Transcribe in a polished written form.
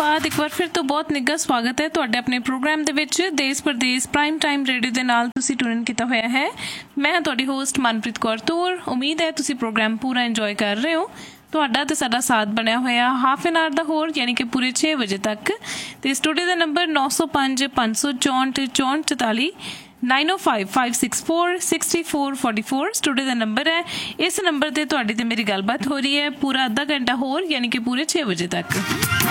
बाद एक बार फिर तो बहुत निੱਘਾ स्वागत है ਤੁਹਾਡੇ ਆਪਣੇ ਪ੍ਰੋਗਰਾਮ ਦੇ ਵਿੱਚ ਦੇਸ਼ ਪ੍ਰਦੇਸ਼ ਪ੍ਰਾਈਮ ਟਾਈਮ ਰੇਡੀਓ ਦੇ ਨਾਲ ਤੁਸੀਂ ਟਿਊਨ ਕੀਤਾ ਹੋਇਆ ਹੈ। ਮੈਂ ਤੁਹਾਡੀ ਹੋਸਟ ਮਨਪ੍ਰੀਤ ਕੌਰ ਤੂਰ। ਉਮੀਦ ਹੈ ਤੁਸੀਂ ਪ੍ਰੋਗਰਾਮ ਪੂਰਾ ਇੰਜੋਏ ਕਰ ਰਹੇ ਹੋ। ਤੁਹਾਡਾ ਤੇ ਸਾਡਾ ਸਾਥ ਬਣਿਆ ਹੋਇਆ ਹਾਫ ਐਨ ਆਰ ਦਾ ਹੋਰ ਯਾਨੀ ਕਿ ਪੂਰੇ 6 ਵਜੇ ਤੱਕ। ਤੇ ਸਟੂਡੀਓ ਦਾ ਨੰਬਰ 905 564 6444 9055646444 ਸਟੂਡੀਓ ਦਾ ਨੰਬਰ ਹੈ। ਇਸ ਨੰਬਰ ਤੇ ਤੁਹਾਡੀ ਤੇ ਮੇਰੀ ਗੱਲਬਾਤ ਹੋ ਰਹੀ ਹੈ ਪੂਰਾ ਅੱਧਾ ਘੰਟਾ ਹੋਰ ਯਾਨੀ ਕਿ ਪੂਰੇ 6 ਵਜੇ ਤੱਕ।